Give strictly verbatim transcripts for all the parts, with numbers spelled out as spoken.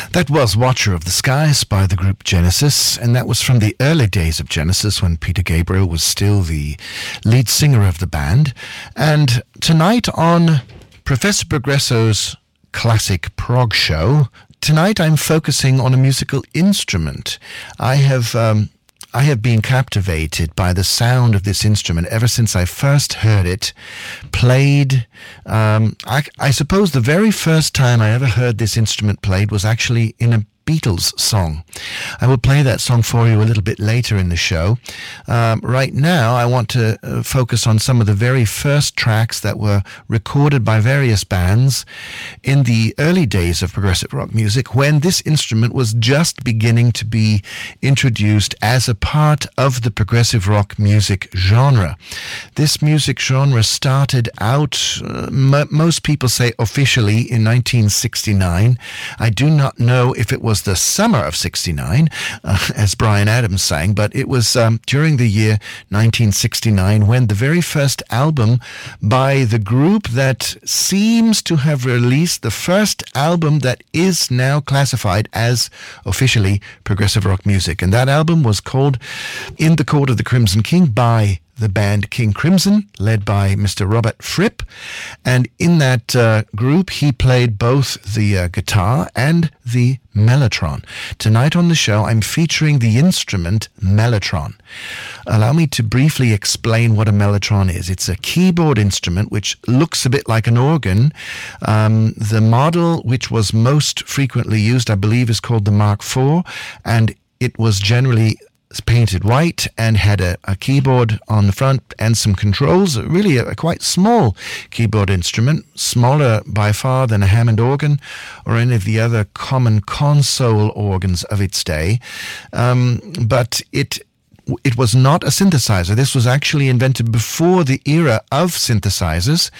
That was Watcher of the Skies by the group Genesis, and that was from the early days of Genesis when Peter Gabriel was still the lead singer of the band. And tonight on Professor Progresso's Classic Prog Show, tonight I'm focusing on a musical instrument. I have... Um, I have been captivated by the sound of this instrument ever since I first heard it played. Um, I, I suppose the very first time I ever heard this instrument played was actually in a Beatles song. I will play that song for you a little bit later in the show. Um, right now, I want to uh, focus on some of the very first tracks that were recorded by various bands in the early days of progressive rock music, when this instrument was just beginning to be introduced as a part of the progressive rock music genre. This music genre started out, uh, m- most people say officially, in nineteen sixty-nine. I do not know if it was the summer of sixty-nine, uh, as Bryan Adams sang, but it was um, during the year nineteen sixty-nine when the very first album by the group that seems to have released the first album that is now classified as officially progressive rock music. And that album was called In the Court of the Crimson King by the band King Crimson, led by Mister Robert Fripp. And in that uh, group, he played both the uh, guitar and the mellotron. Tonight on the show, I'm featuring the instrument mellotron. Allow me to briefly explain what a mellotron is. It's a keyboard instrument which looks a bit like an organ. Um, the model which was most frequently used, I believe, is called the Mark four, and it was generally painted white and had a, a keyboard on the front and some controls. Really a, a quite small keyboard instrument, smaller by far than a Hammond organ or any of the other common console organs of its day. Um, but it It was not a synthesizer. This was actually invented before the era of synthesizers,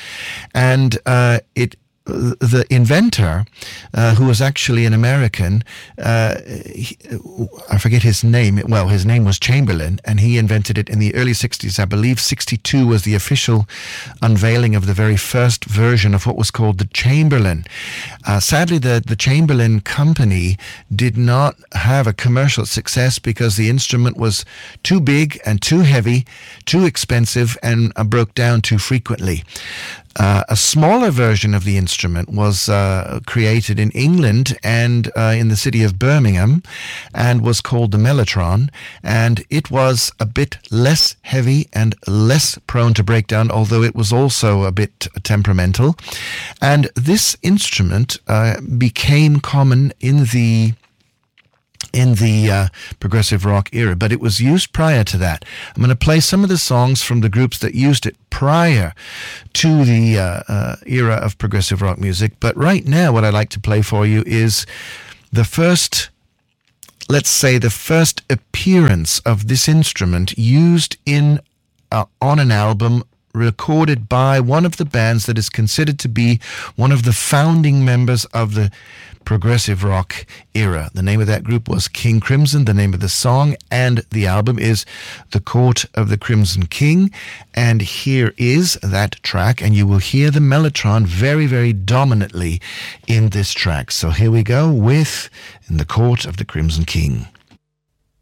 and uh, it the inventor, uh, who was actually an American, uh, he, I forget his name, well, his name was Chamberlain, and he invented it in the early sixties. I believe sixty-two was the official unveiling of the very first version of what was called the Chamberlain. Uh, sadly, the, the Chamberlain company did not have a commercial success because the instrument was too big and too heavy, too expensive, and uh, broke down too frequently. Uh, a smaller version of the instrument was uh, created in England and uh, in the city of Birmingham, and was called the mellotron, and it was a bit less heavy and less prone to breakdown, although it was also a bit temperamental. And this instrument uh, became common in the in the uh, progressive rock era, but it was used prior to that. I'm going to play some of the songs from the groups that used it prior to the uh, uh, era of progressive rock music. But right now, what I'd like to play for you is the first, let's say, the first appearance of this instrument used in uh, on an album recorded by one of the bands that is considered to be one of the founding members of the progressive rock era. The name of that group was King Crimson. The name of the song and the album is The Court of the Crimson King. And here is that track, and you will hear the mellotron very, very dominantly in this track. So here we go with In the Court of the Crimson King.